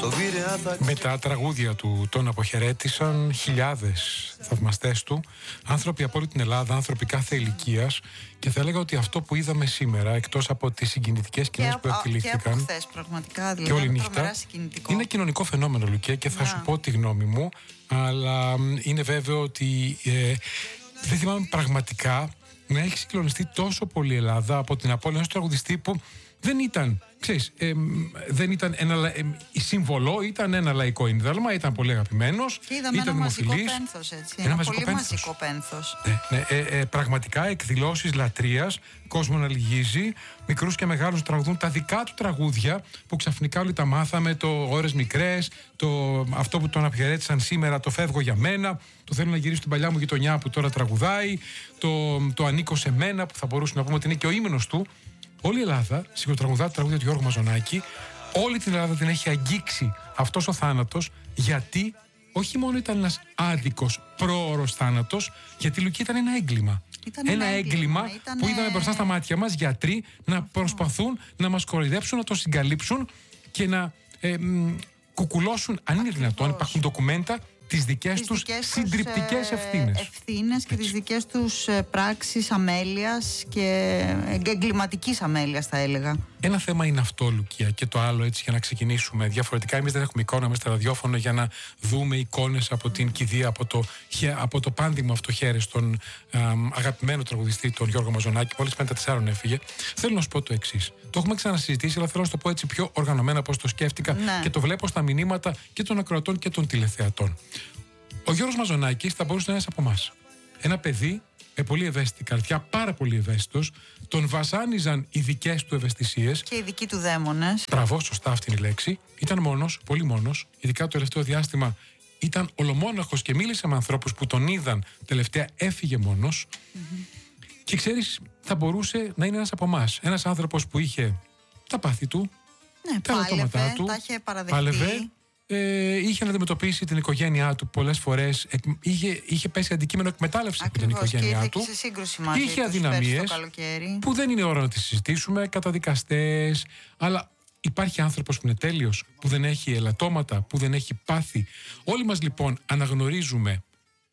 Με τα τραγούδια του τον αποχαιρέτησαν χιλιάδες θαυμαστές του, άνθρωποι από όλη την Ελλάδα, άνθρωποι κάθε ηλικίας, και θα έλεγα ότι αυτό που είδαμε σήμερα, εκτός από τις συγκινητικές σκηνές που εκτελήθηκαν και από χθες, πραγματικά, δηλαδή, και όλη νύχτα, είναι κοινωνικό φαινόμενο, Λουκία, και θα σου πω τη γνώμη μου, αλλά είναι βέβαιο ότι δεν θυμάμαι πραγματικά να έχει συγκλονιστεί τόσο πολύ η Ελλάδα από την απώλεια ενός τραγουδιστή που δεν ήταν, ξέρεις, δεν ήταν η σύμβολο, ήταν ένα λαϊκό ίνδαλμα, ήταν πολύ αγαπημένος, και είδαμε ήταν ένα μαζικό δημοφιλής. πένθος, έτσι, ένα πολύ μαζικό πένθος. Πραγματικά εκδηλώσεις λατρείας, κόσμο να λυγίζει, μικρούς και μεγάλους τραγουδούν τα δικά του τραγούδια που ξαφνικά όλοι τα μάθαμε, το «Ώρες μικρές», αυτό που τον αποχαιρέτησαν σήμερα, το «Φεύγω για μένα», το «Θέλω να γυρίσω στην παλιά μου γειτονιά» που τώρα τραγουδάει, το «Ανήκω σε μένα» που θα μπορούσαμε να πούμε ότι είναι και ο ύμνος του. Όλη η Ελλάδα συγκροτραγουδά τα τραγούδια του Γιώργου Μαζονάκη. Όλη την Ελλάδα την έχει αγγίξει αυτός ο θάνατος, γιατί όχι μόνο ήταν ένας άδικος πρόωρος θάνατος, γιατί, Λουκία, ήταν ένα έγκλημα. Ένα έγκλημα που είδαμε μπροστά στα μάτια μας γιατροί να προσπαθούν να μας κοροϊδέψουν, να το συγκαλύψουν και να κουκουλώσουν, αν είναι δυνατόν. Υπάρχουν ντοκουμέντα, τις δικές τους συντριπτικές ευθύνες και τις δικές τους πράξεις αμέλειας και εγκληματικής αμέλειας, θα έλεγα. Ένα θέμα είναι αυτό, Λουκία, και το άλλο, έτσι, για να ξεκινήσουμε διαφορετικά. Εμείς δεν έχουμε εικόνα μες στα ραδιόφωνο για να δούμε εικόνες από την κηδεία, από το πάνδημο αυτό χέρι στον αγαπημένο τραγουδιστή, τον Γιώργο Μαζονάκη. Μόλις 54 έφυγε. Θέλω να σου πω το εξής. Το έχουμε ξανασυζητήσει, αλλά θέλω να σου το πω έτσι πιο οργανωμένα, πώς το σκέφτηκα, και το βλέπω στα μηνύματα και των ακροατών και των τηλεθεατών. Ο Γιώργος Μαζονάκης θα μπορούσε να είναι ένας από εμάς. Ένα παιδί με πολύ ευαίσθητη καρδιά, πάρα πολύ ευαίσθητος. Τον βασάνιζαν οι δικές του ευαισθησίες. Και οι δικοί του δαίμονες. Μπράβο, σωστά αυτή είναι η λέξη. Ήταν μόνος, πολύ μόνος. Ειδικά το τελευταίο διάστημα ήταν ολομόναχος και μίλησε με ανθρώπους που τον είδαν. Τελευταία έφυγε μόνος. Και ξέρεις, θα μπορούσε να είναι ένας από εμάς. Ένας άνθρωπος που είχε τα πάθη του, τα ερωτώματά του. Τα είχε παραδεχτεί. Είχε να αντιμετωπίσει την οικογένειά του πολλές φορές. Είχε πέσει αντικείμενο εκμετάλλευση από την οικογένειά του. Είχε αδυναμίες που δεν είναι ώρα να τις συζητήσουμε, καταδικαστές. Αλλά υπάρχει άνθρωπος που είναι τέλειος, που δεν έχει ελαττώματα, που δεν έχει πάθη. Όλοι μας λοιπόν αναγνωρίζουμε,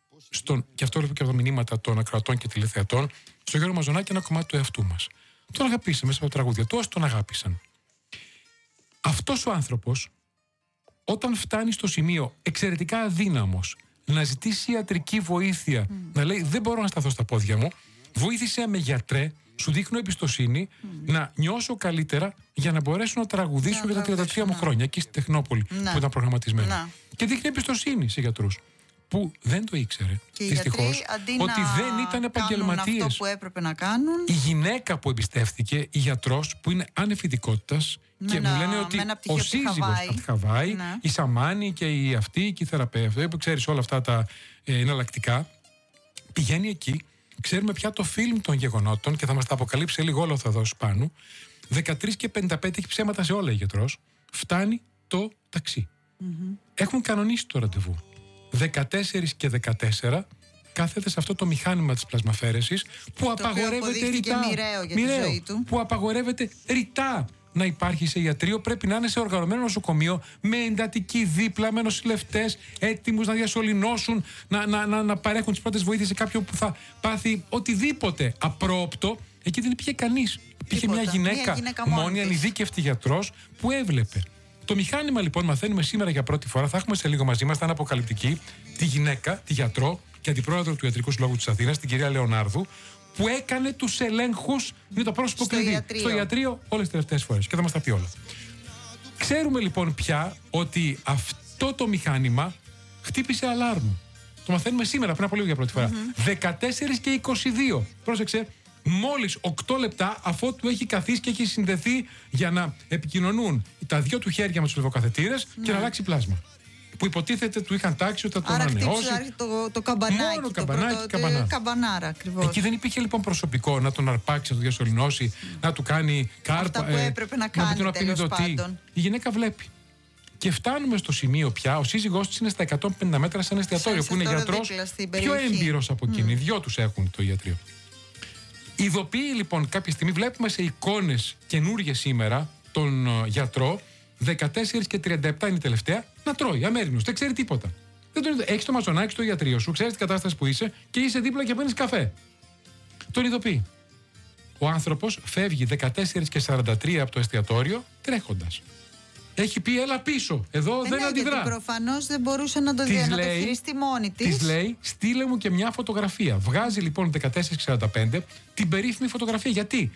και αυτό βλέπω και από τα μηνύματα των ακροατών και τηλεθεατών, στον Γιώργο Μαζονάκη ένα κομμάτι του εαυτού μας. Τον αγαπήσαμε μέσα από τα τραγούδια του, όσοι τον αγάπησαν. Αυτός ο άνθρωπος, όταν φτάνει στο σημείο εξαιρετικά αδύναμος να ζητήσει ιατρική βοήθεια, να λέει δεν μπορώ να σταθώ στα πόδια μου, βοήθησέ με, γιατρέ, σου δείχνω εμπιστοσύνη, να νιώσω καλύτερα για να μπορέσω να τραγουδήσω για τα 33 μου χρόνια εκεί στη Τεχνόπολη που ήταν προγραμματισμένο. Και δείχνει εμπιστοσύνη σε γιατρούς που δεν το ήξερε, δυστυχώς, ότι δεν ήταν επαγγελματίες. Αυτό που έπρεπε να κάνουν. Η γυναίκα που εμπιστεύτηκε, η γιατρός που είναι ανεφηδικότητας, και μου λένε ότι ο σύζυγος από τη Χαβάη, η σαμάνη και η αυτή και η θεραπεύτη, που ξέρεις όλα αυτά τα εναλλακτικά, πηγαίνει εκεί. Ξέρουμε πια το φιλμ των γεγονότων και θα μας τα αποκαλύψει σε λίγο, όλο θα δώσει πάνω. 13 και 55 έχει ψέματα σε όλα η γιατρός. Φτάνει το ταξί. Έχουν κανονίσει το ραντεβού. 14 και 14 κάθεται σε αυτό το μηχάνημα της πλασμαφαίρεσης που απαγορεύεται ρητά. Μοιραίο, που απαγορεύεται ρητά να υπάρχει σε ιατρείο. Πρέπει να είναι σε οργανωμένο νοσοκομείο με εντατική δίπλα, με νοσηλευτές έτοιμους να διασωληνώσουν, να παρέχουν τις πρώτες βοήθειες σε κάποιον που θα πάθει οτιδήποτε απρόοπτο. Εκεί δεν υπήρχε κανείς. Υπήρχε μια γυναίκα μόνη, ανειδίκευτη γιατρός που έβλεπε. Το μηχάνημα λοιπόν, μαθαίνουμε σήμερα για πρώτη φορά, θα έχουμε σε λίγο μαζί μας, θα είναι αποκαλυπτική, τη γυναίκα, τη γιατρό και αντιπρόεδρο του Ιατρικού Συλλόγου της Αθήνας, την κυρία Λεωνάρδου, που έκανε τους ελέγχους, είναι το πρόσωπο κλειδί, στο ιατρείο όλες τις τελευταίες φορές και θα μας τα πει όλα. Ξέρουμε λοιπόν πια ότι αυτό το μηχάνημα χτύπησε αλάρμ. Το μαθαίνουμε σήμερα, πριν από λίγο για πρώτη φορά. 14 και 22. Πρόσεξε. Μόλις 8 λεπτά αφότου έχει καθίσει και έχει συνδεθεί για να επικοινωνούν τα δυο του χέρια με τους λευκοκαθετήρες και να αλλάξει πλάσμα. Που υποτίθεται του είχαν τάξει ότι θα τον ανανεώσει. Το καμπανάκι. Μόνο καμπανάρα, ακριβώς. Εκεί δεν υπήρχε λοιπόν προσωπικό να τον αρπάξει, να τον διασωληνώσει, να του κάνει κάρπα. Αυτά που έπρεπε να κάνει, τέλος πάντων. Η γυναίκα βλέπει. Και φτάνουμε στο σημείο πια, ο σύζυγός της είναι στα 150 μέτρα σε ένα εστιατόριο που είναι γιατρός πιο έμπειρος από εκείνη. Οι δυο τους έχουν το ιατρείο. Ειδοποιεί λοιπόν κάποια στιγμή, βλέπουμε σε εικόνες καινούργιες σήμερα τον γιατρό 14:37 είναι η τελευταία, να τρώει. Αμέριμνος, δεν ξέρει τίποτα. Έχει το μαζονάκι στο ιατρείο σου, ξέρει την κατάσταση που είσαι και είσαι δίπλα και παίρνει καφέ. Τον ειδοποιεί. Ο άνθρωπος φεύγει 14:43 από το εστιατόριο τρέχοντας. Έχει πει έλα πίσω, εδώ δεν αντιδρά. Γιατί προφανώς δεν μπορούσε να το διαχειριστεί μόνη της. Της λέει στείλε μου και μια φωτογραφία. Βγάζει λοιπόν 14:45 την περίφημη φωτογραφία. Γιατί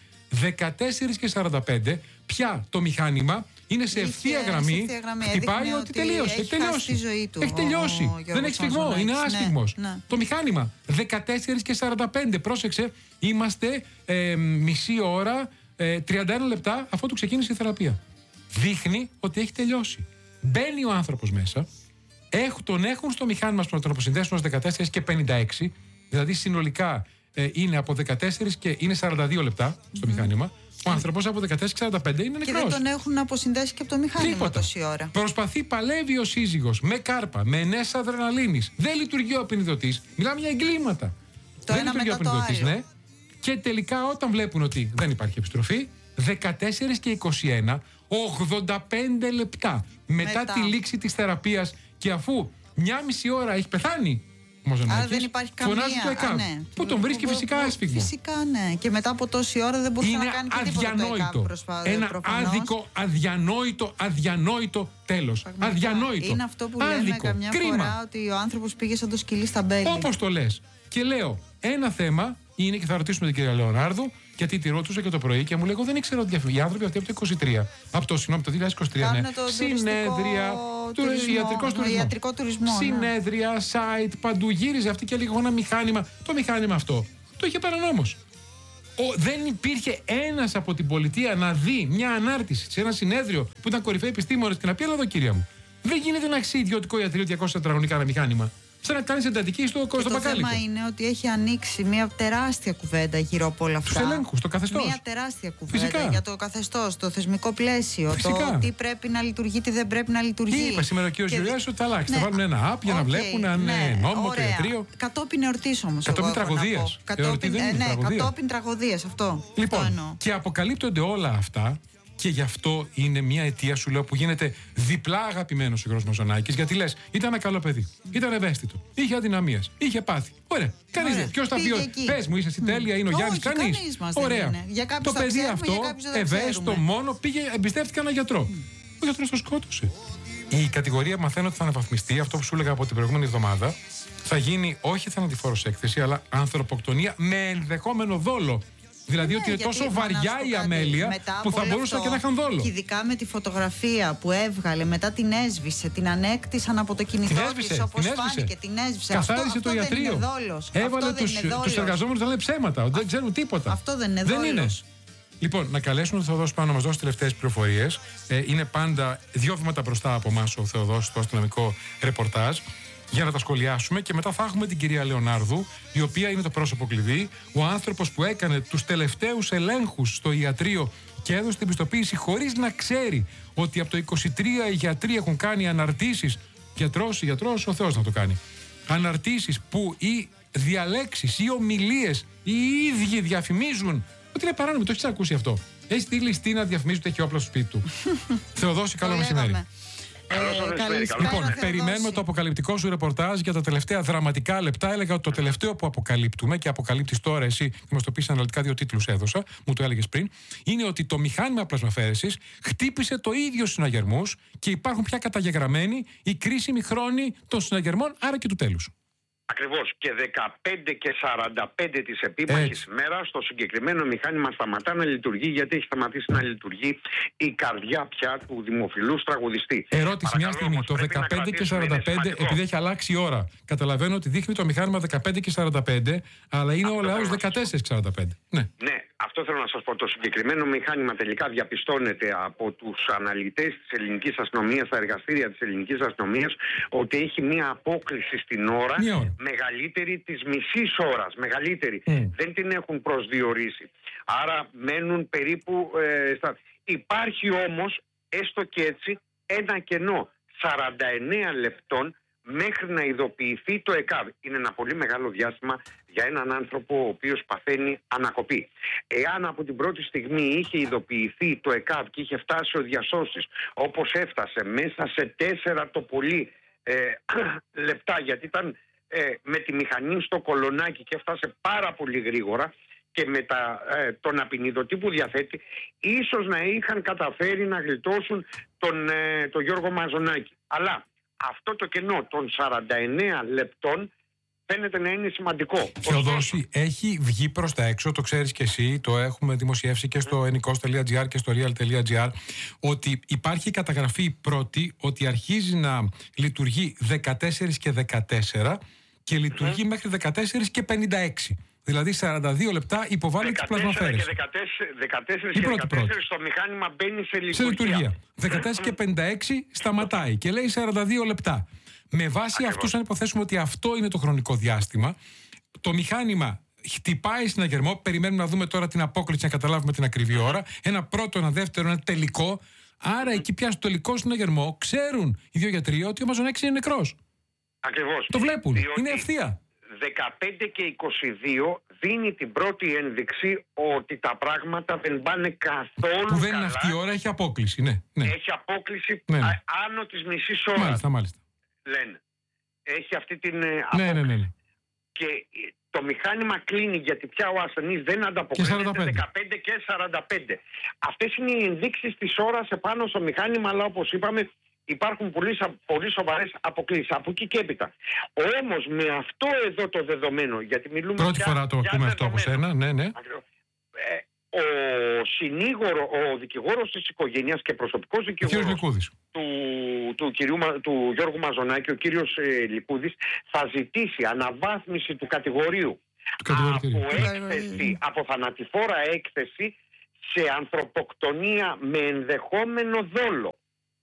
14:45 πια το μηχάνημα είναι σε ευθεία γραμμή. Χτυπάει ότι τελείωσε. Έχει τελειώσει. Ζωή του, έχει τελειώσει. Δεν έχει σφιγμό. Είναι άσφιγμος. Ναι. Το μηχάνημα 14:45. Πρόσεξε, είμαστε μισή ώρα, 31 λεπτά αφού του ξεκίνησε η θεραπεία. Δείχνει ότι έχει τελειώσει. Μπαίνει ο άνθρωπος μέσα, τον έχουν στο μηχάνημα να τον αποσυνδέσουν ως 14:56, δηλαδή συνολικά είναι από 14 και είναι 42 λεπτά στο μηχάνημα. Ο άνθρωπος από 14:45 είναι νεκρός. Και δεν τον έχουν αποσυνδέσει και από το μηχάνημα τόση ώρα. Προσπαθεί, παλεύει ο σύζυγος με κάρπα, με ενέσεις αδρεναλίνης. Δεν λειτουργεί ο απεινιδωτής. Μιλάμε για εγκλήματα. Το δεν λειτουργεί ο απεινιδωτής, ναι. Και τελικά όταν βλέπουν ότι δεν υπάρχει επιστροφή, 14:21, 85 λεπτά μετά τη λήξη της θεραπείας και αφού μια μισή ώρα έχει πεθάνει ο Μαζονάκης, δεν υπάρχει καμία. φωνάζει το ΕΚΑΒ, ναι. που τον βρίσκει φυσικά άσφιγμο. Φυσικά, ναι. Και μετά από τόση ώρα δεν μπορούσε να κάνει και τίποτα το ΕΚΑΒ. Ένα άδικο, αδιανόητο τέλος. Αδιανόητο. Είναι αυτό που λέμε καμιά φορά, ότι ο άνθρωπος πήγε σαν το σκυλί στα μπέλη. Όπως το λες. Και λέω, ένα θέμα είναι, και θα ρωτήσουμε την κυρία Λεωνάρδου, γιατί τη ρώτουσα και το πρωί και μου λέει: εγώ δεν ήξερα ότι οι άνθρωποι αυτοί από το 2023, από το 2023, ναι, συνέδρια, ιατρικό τουρισμό. Συνέδρια, site, παντού γύριζε αυτή και έλεγε: ένα μηχάνημα. Το μηχάνημα αυτό το είχε παρανόμως. Δεν υπήρχε ένας από την πολιτεία να δει μια ανάρτηση σε ένα συνέδριο που ήταν κορυφαίοι επιστήμονες και να πει: έλα εδώ, κυρία μου. Δεν γίνεται να έχει ιδιωτικό ιατρείο 200 τετραγωνικά ένα μηχάνημα. Σαν να κάνει εντατική στο μπακάλικο. Το θέμα είναι ότι έχει ανοίξει μια τεράστια κουβέντα γύρω από όλα αυτά. Τους ελέγχους, το καθεστώς. Μια τεράστια κουβέντα για το καθεστώς, το θεσμικό πλαίσιο. Το τι πρέπει να λειτουργεί, τι δεν πρέπει να λειτουργεί. Είπε σήμερα ο κ. Γεωργιάδης ότι θα αλλάξει. Ναι. Θα βάλουν ένα app για να βλέπουν αν είναι νόμιμο το ιατρείο. Κατόπιν εορτής όμως. Κατόπιν τραγωδίας. Κατόπιν τραγωδίας, αυτό. Λοιπόν, και αποκαλύπτονται όλα αυτά. Και γι' αυτό είναι μια αιτία, σου λέω, που γίνεται διπλά αγαπημένος ο Γιώργος Μαζονάκης. Γιατί λες, ήταν ένα καλό παιδί. Ήταν ευαίσθητο. Είχε αδυναμίες. Είχε πάθη. Ωραία. Κανείς δεν. Ποιος θα πει, πες μου, είσαι εσύ τέλεια, είναι ο Γιάννης. Κανείς. Ωραία. Το παιδί αυτό, ευαίσθητο μόνο, εμπιστεύτηκε έναν γιατρό. Ο γιατρός το σκότωσε. Η κατηγορία μαθαίνω ότι θα αναβαθμιστεί, αυτό που σου έλεγα από την προηγούμενη εβδομάδα. Θα γίνει όχι θανατηφόρος έκθεση, αλλά ανθρωποκτονία με ενδεχόμενο δόλο. Δηλαδή ότι είναι τόσο βαριά η αμέλεια που θα μπορούσαν και να είχαν δόλο. Και ειδικά με τη φωτογραφία που έβγαλε, μετά την έσβησε, την ανέκτησαν από το κινητό της, όπως φάνηκε, την έσβησε. Καθάρισε το ιατρείο. Έβαλε τους εργαζόμενους να λένε ψέματα, δεν ξέρουν τίποτα. Αυτό δεν είναι δόλος. Λοιπόν, να καλέσουμε τον Θεοδόση πάνω να μας δώσει τελευταίες πληροφορίες. Είναι πάντα 2 βήματα μπροστά από εμάς ο Θεοδόσης στο αστυνομικό ρεπορτάζ, για να τα σχολιάσουμε, και μετά θα έχουμε την κυρία Λεωνάρδου, η οποία είναι το πρόσωπο κλειδί, ο άνθρωπος που έκανε τους τελευταίους ελέγχους στο ιατρείο και έδωσε την πιστοποίηση χωρίς να ξέρει ότι από το 23 οι γιατροί έχουν κάνει αναρτήσεις. Γιατρός, ο Θεός να το κάνει. Αναρτήσεις που οι διαλέξεις ή ομιλίες οι ίδιοι διαφημίζουν ότι είναι παράνομο. Το έχεις ακούσει αυτό? Έχει στείλει στη να διαφημίζει ότι έχει όπλα στο σπίτι του. Θεοδόση, καλό μεσημέρι. Λοιπόν, περιμένουμε το αποκαλυπτικό σου ρεπορτάζ για τα τελευταία δραματικά λεπτά. Έλεγα ότι το τελευταίο που αποκαλύπτουμε, και αποκαλύπτεις τώρα εσύ, και μας το πεις αναλυτικά, 2 τίτλους έδωσα, μου το έλεγες πριν, είναι ότι το μηχάνημα πλασμαφαίρεσης χτύπησε το ίδιο συναγερμούς και υπάρχουν πια καταγεγραμμένοι οι κρίσιμοι χρόνοι των συναγερμών, άρα και του τέλους. Ακριβώς. Και 15 και 45 της επίμαχης μέρας το συγκεκριμένο μηχάνημα σταματά να λειτουργεί, γιατί έχει σταματήσει να λειτουργεί η καρδιά πια του δημοφιλούς τραγουδιστή. Ερώτηση, μια στιγμή. Το 15 και 45, επειδή έχει αλλάξει η ώρα, καταλαβαίνω ότι δείχνει το μηχάνημα 15 και 45, αλλά είναι ο λαός 14 και 45. Ναι. Αυτό θέλω να σας πω. Το συγκεκριμένο μηχάνημα τελικά διαπιστώνεται από τους αναλυτές της ελληνικής αστυνομίας, στα εργαστήρια της ελληνικής αστυνομίας, ότι έχει μία απόκληση στην ώρα μεγαλύτερη της μισής ώρας. Μεγαλύτερη. Δεν την έχουν προσδιορίσει. Άρα μένουν περίπου... Υπάρχει όμως, έστω και έτσι, ένα κενό 49 λεπτών μέχρι να ειδοποιηθεί το ΕΚΑΒ. Είναι ένα πολύ μεγάλο διάστημα για έναν άνθρωπο ο οποίος παθαίνει ανακοπή. Εάν από την πρώτη στιγμή είχε ειδοποιηθεί το ΕΚΑΒ και είχε φτάσει ο διασώσεις όπως έφτασε μέσα σε 4 το πολύ λεπτά, γιατί ήταν με τη μηχανή στο κολονάκι και έφτασε πάρα πολύ γρήγορα, και με τον απεινιδωτή που διαθέτει, ίσως να είχαν καταφέρει να γλιτώσουν τον Γιώργο Μαζονάκη. Αλλά αυτό το κενό των 49 λεπτών φαίνεται να είναι σημαντικό. Θεοδόση, έχει βγει προς τα έξω, το ξέρεις και εσύ, το έχουμε δημοσιεύσει και στο enikos.gr και στο real.gr, ότι υπάρχει καταγραφή πρώτη ότι αρχίζει να λειτουργεί 14 και 14 και λειτουργεί μέχρι 14 και 56. Δηλαδή 42 λεπτά υποβάλλει τις πλασμαφέρες. 14 και 14 στο μηχάνημα μπαίνει σε λειτουργία. 14 και 56 σταματάει και λέει 42 λεπτά. Με βάση αυτούς, αν υποθέσουμε ότι αυτό είναι το χρονικό διάστημα, το μηχάνημα χτυπάει συναγερμό. Περιμένουμε να δούμε τώρα την απόκληση, να καταλάβουμε την ακριβή ώρα. Ένα πρώτο, ένα δεύτερο, ένα τελικό. Άρα εκεί πια στο τελικό συναγερμό ξέρουν οι δύο γιατροί ότι ο Μαζονάκης είναι νεκρός. Ακριβώς. Το βλέπουν. Είναι ευθεία. 15 και 22 δίνει την πρώτη ένδειξη ότι τα πράγματα δεν πάνε καθόλου που δεν καλά. Είναι αυτή η ώρα, έχει απόκληση. Ναι. Έχει απόκληση άνω της μισής Μάλιστα. ώρας. Λένε. Έχει αυτή την απόκληση. Ναι. Και το μηχάνημα κλείνει γιατί πια ο ασθενής δεν ανταποκρίνεται. 15 και 45. Αυτές είναι οι ενδείξεις της ώρας επάνω στο μηχάνημα, αλλά όπως είπαμε υπάρχουν πολύ σοβαρές αποκλήσεις από εκεί και έπειτα. Όμως με αυτό εδώ το δεδομένο, γιατί μιλούμε πρώτη φορά το ακούμε αυτό από σένα, ναι. Ο δικηγόρος της οικογένειας και προσωπικός δικηγόρος του Γιώργου Μαζονάκη, ο κύριος Λικούδης, θα ζητήσει αναβάθμιση του κατηγορίου από θανατηφόρα έκθεση σε ανθρωποκτονία με ενδεχόμενο δόλο.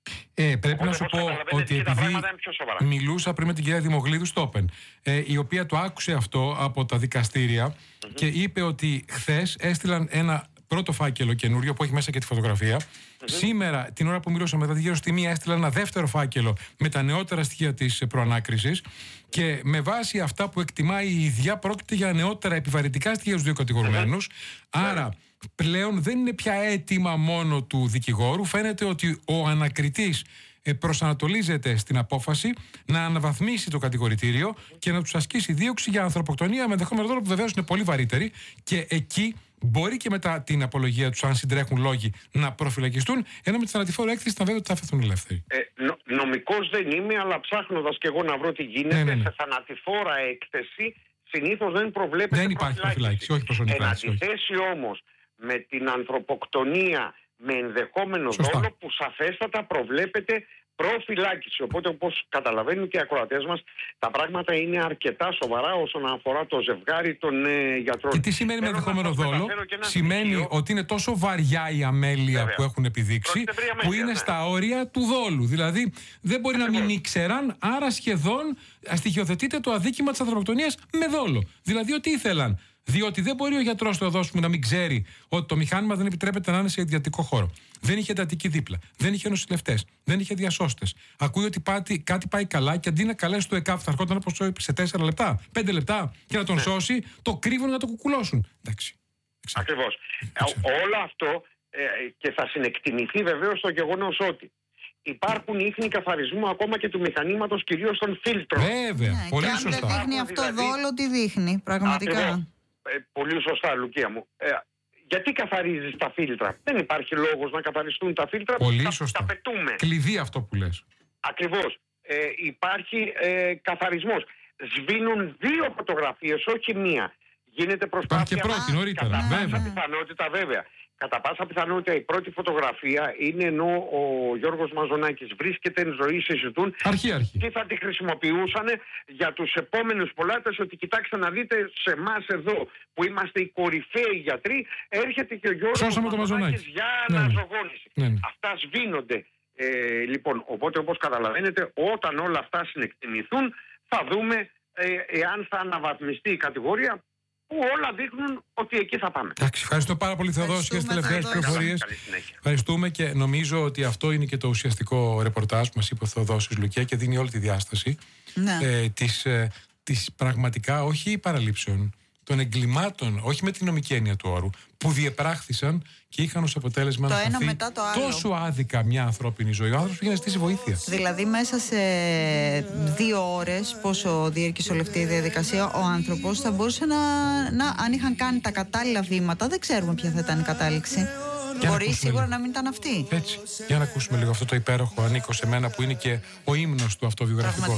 Πρέπει να σου πω ότι επειδή μιλούσα πριν με την κυρία Δημογλίδου στο Open, η οποία το άκουσε αυτό από τα δικαστήρια και είπε ότι χθες έστειλαν ένα πρώτο φάκελο καινούριο που έχει μέσα και τη φωτογραφία. Σήμερα, την ώρα που μιλούσαμε, δηλαδή γύρω στη μία, έστειλαν ένα δεύτερο φάκελο με τα νεότερα στοιχεία της προανάκρισης και με βάση αυτά που εκτιμάει η ίδια πρόκειται για νεότερα επιβαρυντικά στοιχεία στους δύο κατηγορουμένους. Άρα πλέον δεν είναι πια αίτημα μόνο του δικηγόρου. Φαίνεται ότι ο ανακριτής προσανατολίζεται στην απόφαση να αναβαθμίσει το κατηγορητήριο και να τους ασκήσει δίωξη για ανθρωποκτονία με ενδεχόμενο δόλο, που βεβαίως είναι πολύ βαρύτερη, και εκεί μπορεί και μετά την απολογία τους, αν συντρέχουν λόγοι, να προφυλακιστούν, ενώ με τη θανατηφόρο έκθεση θα βέβαια ότι θα αφαιθούν ελεύθεροι. Νομικός δεν είμαι, αλλά ψάχνοντας και εγώ να βρω τι γίνεται, σε θανατηφόρα έκθεση συνήθως δεν προβλέπεται. Δεν υπάρχει προφυλάκηση, όχι προσωρινή κράτηση. Εν αντιθέσει όμως με την ανθρωποκτονία με ενδεχόμενο δόλο, που σαφέστατα προβλέπεται προφυλάκηση. Οπότε, όπως καταλαβαίνουν και οι ακροατές μας, τα πράγματα είναι αρκετά σοβαρά όσον αφορά το ζευγάρι των γιατρών. Και τι σημαίνει με ενδεχόμενο δόλο? Σημαίνει ότι είναι τόσο βαριά η αμέλεια που έχουν επιδείξει, που είναι στα όρια του δόλου. Δηλαδή δεν μπορεί να μην ήξεραν, άρα σχεδόν στοιχειοθετείται το αδίκημα της ανθρωποκτονίας με δόλο. Δηλαδή ότι ήθελαν. Διότι δεν μπορεί ο γιατρός του εδώσιμου να μην ξέρει ότι το μηχάνημα δεν επιτρέπεται να είναι σε ιδιωτικό χώρο. Δεν είχε εντατική δίπλα. Δεν είχε νοσηλευτές. Δεν είχε διασώστες. Ακούει ότι κάτι πάει καλά και αντί να καλέσει το ΕΚΑΒ, θα ερχόταν όπως είπε σε 4 λεπτά, 5 λεπτά και να τον σώσει, το κρύβουν να το κουκουλώσουν. Εντάξει. Ακριβώς. Όλο αυτό και θα συνεκτιμηθεί βεβαίως στο γεγονός ότι υπάρχουν ίχνη καθαρισμού ακόμα και του μηχανήματος, κυρίως των φίλτρων. Βέβαια. Πολύ και σωστά. Αν δεν δείχνει αυτό δόλο, τι δείχνει πραγματικά? Πολύ σωστά, Λουκία μου. Γιατί καθαρίζεις τα φίλτρα? Δεν υπάρχει λόγος να καθαριστούν τα φίλτρα. Πολύ σωστά. Τα πετούμε. Κλειδί αυτό που λες. Ακριβώς. Υπάρχει καθαρισμός. Σβήνουν 2 φωτογραφίες, όχι μία. Γίνεται προσπάθεια. Υπάρχει και πρώτη νωρίτερα. Κατά πάσα πιθανότητα, βέβαια. Κατά πάσα πιθανότητα η πρώτη φωτογραφία είναι ενώ ο Γιώργος Μαζονάκης βρίσκεται εν ζωή, συζητούν και θα τη χρησιμοποιούσαν για τους επόμενους πελάτες, ότι κοιτάξτε να δείτε, σε εμάς εδώ που είμαστε οι κορυφαίοι γιατροί, έρχεται και ο Γιώργος Μαζονάκης για αναζωογόνηση. Αυτά σβήνονται. Λοιπόν, οπότε όπως καταλαβαίνετε, όταν όλα αυτά συνεκτιμηθούν, θα δούμε εάν θα αναβαθμιστεί η κατηγορία. που όλα δείχνουν ότι εκεί θα πάμε. Εντάξει, ευχαριστώ πάρα πολύ, Θεοδόση, για τις τελευταίες πληροφορίες. Ευχαριστούμε και νομίζω ότι αυτό είναι και το ουσιαστικό ρεπορτάζ που μας είπε ο Θεοδόσης Λουκέ και δίνει όλη τη διάσταση της πραγματικά, όχι παραλήψεων, των εγκλημάτων, όχι με την νομική έννοια του όρου, που διεπράχθησαν και είχαν ως αποτέλεσμα το να ένα χαθεί μετά το άλλο. Τόσο άδικα μια ανθρώπινη ζωή. Ο άνθρωπος πήγε να ζητήσει βοήθεια. Δηλαδή, μέσα σε 2 ώρες, πόσο διήρκησε όλη αυτή η διαδικασία, ο άνθρωπος θα μπορούσε αν είχαν κάνει τα κατάλληλα βήματα, δεν ξέρουμε ποια θα ήταν η κατάληξη. Μπορεί σίγουρα να μην ήταν αυτή. Έτσι. Για να ακούσουμε λίγο αυτό το υπέροχο «Ανήκω σε μένα» που είναι και ο ύμνος του αυτοβιογραφικού.